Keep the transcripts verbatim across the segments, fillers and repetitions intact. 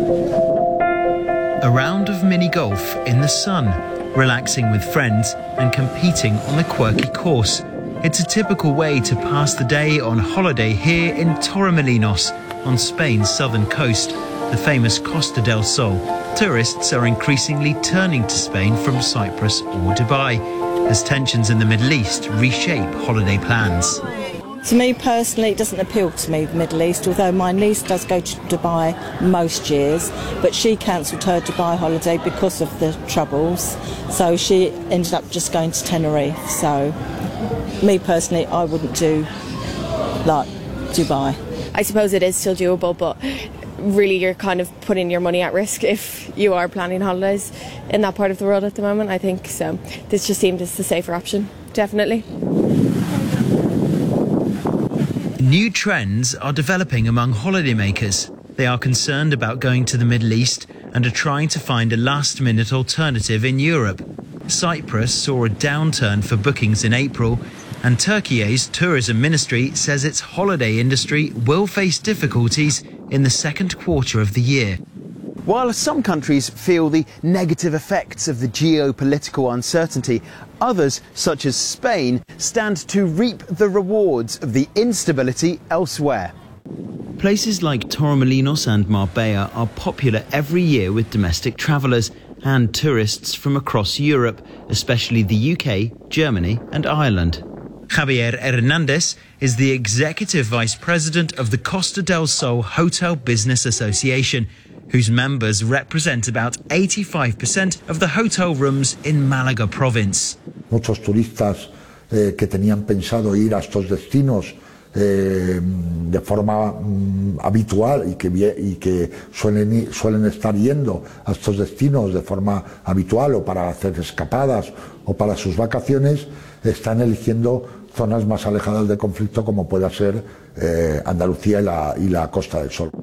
A round of mini golf in the sun, relaxing with friends and competing on a quirky course. It's a typical way to pass the day on holiday here in Torremolinos, on Spain's southern coast, the famous Costa del Sol. Tourists are increasingly turning to Spain from Cyprus or Dubai, as tensions in the Middle East reshape holiday plans. To me personally, it doesn't appeal to me, the Middle East, although my niece does go to Dubai most years, but she cancelled her Dubai holiday because of the troubles, so she ended up just going to Tenerife. So, me personally, I wouldn't do, like, Dubai. I suppose it is still doable, but really you're kind of putting your money at risk if you are planning holidays in that part of the world at the moment, I think. So, this just seemed as the safer option, definitely. New trends are developing among holidaymakers. They are concerned about going to the Middle East and are trying to find a last-minute alternative in Europe. Cyprus saw a downturn for bookings in April, and Turkey's tourism ministry says its holiday industry will face difficulties in the second quarter of the year. While some countries feel the negative effects of the geopolitical uncertainty, others, such as Spain, stand to reap the rewards of the instability elsewhere. Places like Torremolinos and Marbella are popular every year with domestic travellers and tourists from across Europe, especially the U K, Germany and Ireland. Javier Hernandez is the Executive Vice President of the Costa del Sol Hotel Business Association, whose members represent about eighty-five percent of the hotel rooms in Malaga province. Muchos turistas eh, que tenían pensado ir a estos destinos eh, de forma mm, habitual y que, y que suelen, suelen estar yendo a estos destinos de forma habitual o para hacer escapadas o para sus vacaciones, están eligiendo zonas más alejadas del conflicto como pueda ser eh, Andalucía y la, y la Costa del Sol.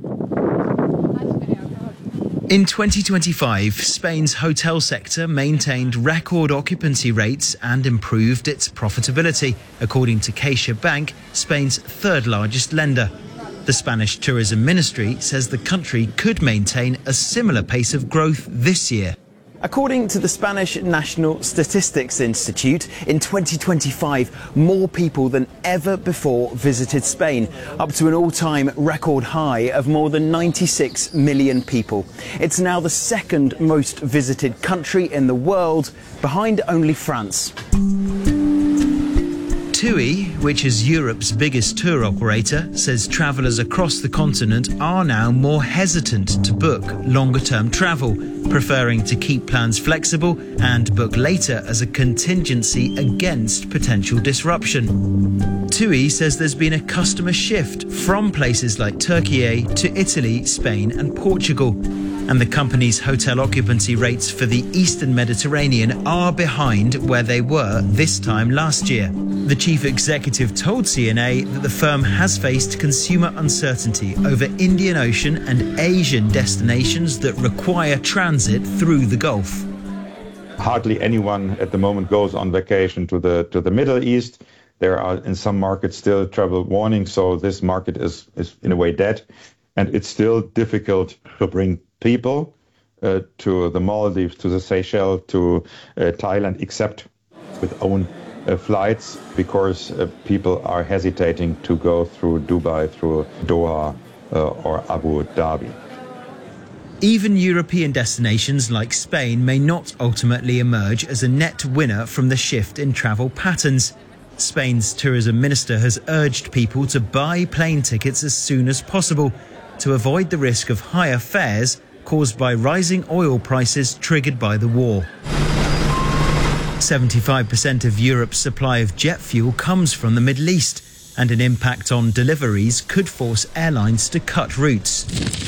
In twenty twenty-five, Spain's hotel sector maintained record occupancy rates and improved its profitability, according to CaixaBank, Spain's third largest lender. The Spanish Tourism Ministry says the country could maintain a similar pace of growth this year. According to the Spanish National Statistics Institute, in twenty twenty-five, more people than ever before visited Spain, up to an all-time record high of more than ninety-six million people. It's now the second most visited country in the world, behind only France. TUI, which is Europe's biggest tour operator, says travellers across the continent are now more hesitant to book longer-term travel, preferring to keep plans flexible and book later as a contingency against potential disruption. TUI says there's been a customer shift from places like Turkey to Italy, Spain and Portugal, and the company's hotel occupancy rates for the Eastern Mediterranean are behind where they were this time last year. The chief executive told C N A that the firm has faced consumer uncertainty over Indian Ocean and Asian destinations that require transit through the Gulf. Hardly anyone at the moment goes on vacation to the to the Middle East. There are in some markets still travel warnings, so this market is, is in a way dead. And it's still difficult to bring people uh, to the Maldives, to the Seychelles, to uh, Thailand, except with own uh, flights, because uh, people are hesitating to go through Dubai, through Doha uh, or Abu Dhabi. Even European destinations like Spain may not ultimately emerge as a net winner from the shift in travel patterns. Spain's tourism minister has urged people to buy plane tickets as soon as possible to avoid the risk of higher fares caused by rising oil prices triggered by the war. seventy-five percent of Europe's supply of jet fuel comes from the Middle East, and an impact on deliveries could force airlines to cut routes.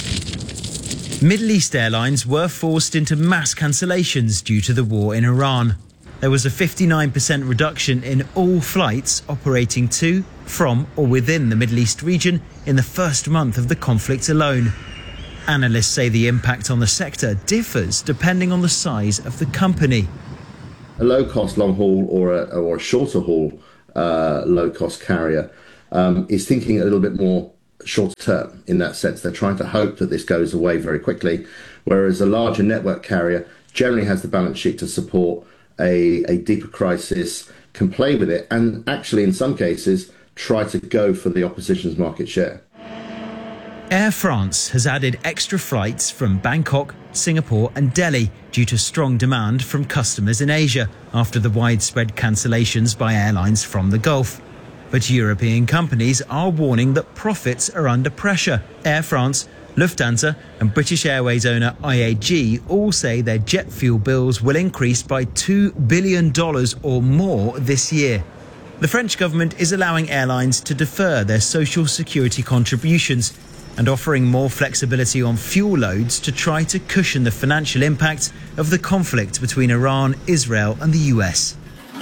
Middle East airlines were forced into mass cancellations due to the war in Iran. There was a fifty-nine percent reduction in all flights operating to, from or within the Middle East region in the first month of the conflict alone. Analysts say the impact on the sector differs depending on the size of the company. A low-cost long-haul or a, or a shorter-haul uh, low-cost carrier um, is thinking a little bit more short term in that sense. They're trying to hope that this goes away very quickly, whereas a larger network carrier generally has the balance sheet to support a, a deeper crisis, can play with it, and actually in some cases try to go for the opposition's market share. Air France has added extra flights from Bangkok, Singapore and Delhi due to strong demand from customers in Asia after the widespread cancellations by airlines from the Gulf. But European companies are warning that profits are under pressure. Air France, Lufthansa and British Airways owner I A G all say their jet fuel bills will increase by two billion dollars or more this year. The French government is allowing airlines to defer their social security contributions and offering more flexibility on fuel loads to try to cushion the financial impact of the conflict between Iran, Israel and the U S.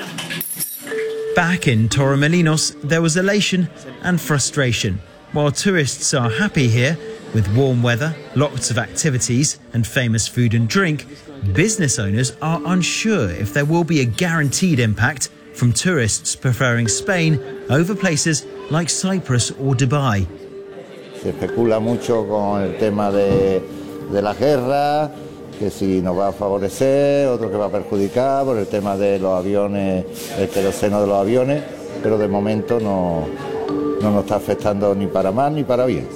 Back in Torremolinos, there was elation and frustration. While tourists are happy here, with warm weather, lots of activities and famous food and drink, business owners are unsure if there will be a guaranteed impact from tourists preferring Spain over places like Cyprus or Dubai. Se especula mucho con el tema de, de la guerra, que si nos va a favorecer, otro que va a perjudicar por el tema de los aviones, el queroseno de los aviones, pero de momento no, no nos está afectando ni para mal ni para bien.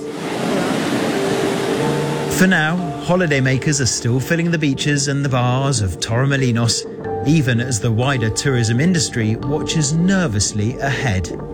For now, holidaymakers are still filling the beaches and the bars of Torremolinos, even as the wider tourism industry watches nervously ahead.